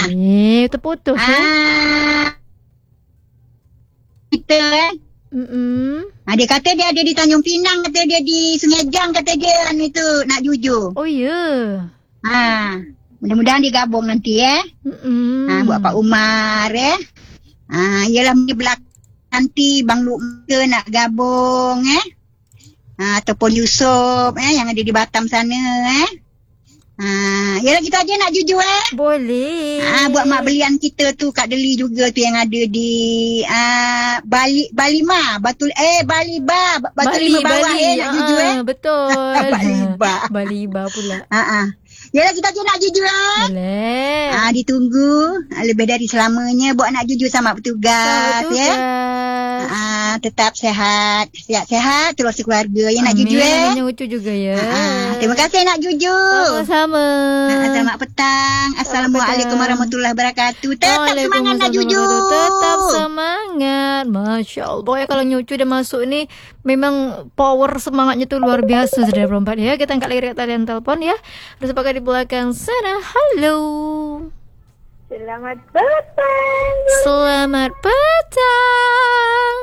Terputus kita dia kata dia ada di Tanjung Pinang, kata dia di Sungai Jang, kata dia itu nak jujur. Oh ya. Mudah-mudahan dia gabung nanti buat Pak Umar ialah di belakang nanti Bang Lukman nak gabung ataupun Yusof yang ada di Batam sana yalah kita aja nak jujur Boleh. Buat mak belian kita tu kat Deli juga tu yang ada di Balima Batu Lima bawah nak jujur betul. Baliba pula. Yalah kita aja nak jujur Boleh. Ditunggu lebih dari selamanya buat nak jujur sama petugas tetap sihat terus keluarga yang nak jujur Banyak ucu juga ya. Terima kasih nak jujur. Sama-sama. Selamat petang. Assalamualaikum warahmatullahi wabarakatuh. Tetap semangat nak jujur. Tetap semangat. Masya Allah. Pokoknya kalau nyucu dah masuk ni memang power semangatnya tu luar biasa. Saudara perempat ya. Kita angkat lagi talian telpon ya. Terus pakai di belakang sana. Halo. Selamat petang. Selamat petang.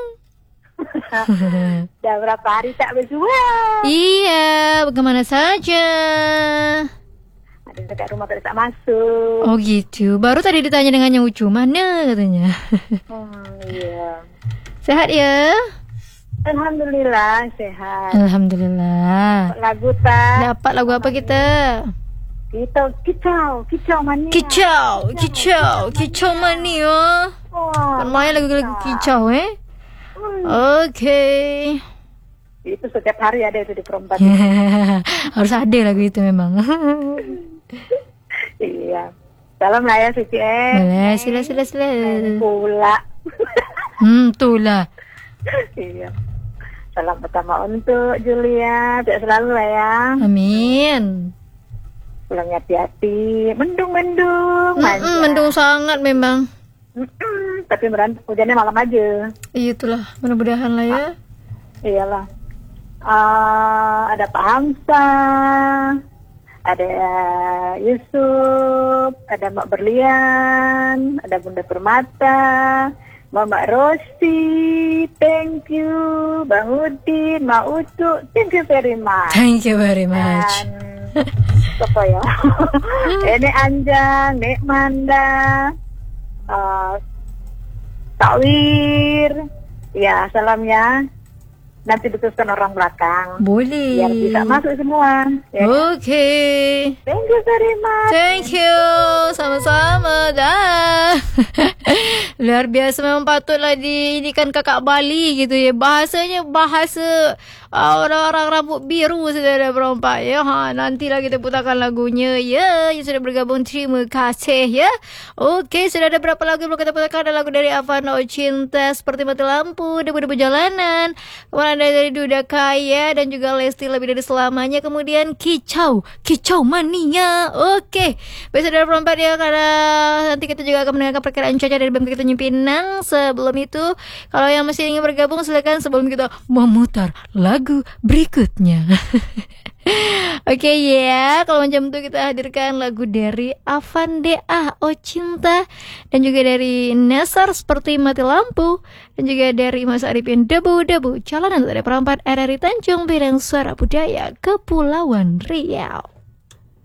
Dah berapa hari tak bersua? Iya, bagaimana saja? Ada dekat rumah tak masuk. Oh gitu. Baru tadi ditanya dengan yang Ucu, mana katanya? Iya. Sehat ya? Alhamdulillah sehat. Alhamdulillah. Lagu tak? Dapat lagu apa kita? Kicau mania. Kicau mania. Kan main lagu-lagu kicau Okay. Itu setiap hari ada itu di perempat. Harus ada lagu itu memang. Iya. Salam lah ya Suci Boleh, sila. Pula. Itulah. Iya. Salam pertama untuk Julia. Tidak selalu lah ya. Amin. Pulangnya hati-hati. Mendung. Mendung sangat memang. Tapi hujannya malam aja. Itulah, mudah-mudahan lah ya. Iyalah. Ada Pak Hamsa, ada Yusuf, ada Mbak Berlian, ada Bunda Permata, Mbak Rosi, thank you, Bang Udin, Mak Ucu, thank you very much. Thank you very much. Apa ya? Ini Anjang, Nek Manda, Takwir, ya salamnya. Nanti dituskan orang belakang. Boleh. Biar bisa masuk semua. Ya. Okay. Thank you very much. Thank you. Sama-sama. Dah. Luar biasa, memang patutlah diinikan kakak Bali gitu ya. Bahasanya bahasa orang-orang rambut biru saudara perempat ya. Nantilah kita putarkan lagunya ya. Yang sudah bergabung terima kasih ya. Okey, sudah ada berapa lagu yang kita putarkan? Ada lagu dari Avano Cinta Seperti Mati Lampu, Debu-Debu Jalanan. Kemudian ada dari Duda Kaya dan juga Lesti Lebih Dari Selamanya. Kemudian Kicau Mania. Okey, baik saudara perempat ya, karena nanti kita juga akan mendengarkan perkiraan cuaca dari BMKG Tanjung Pinang. Sebelum itu, kalau yang masih ingin bergabung silakan sebelum kita memutar lagu berikutnya. Oke ya, kalau macam itu kita hadirkan lagu dari Avandea Oh Cinta, dan juga dari Nesar Seperti Mati Lampu, dan juga dari Mas Arifin Debu-Debu Jalanan. Dari perempat RRI Tanjung Pinang, Suara Budaya Kepulauan Riau.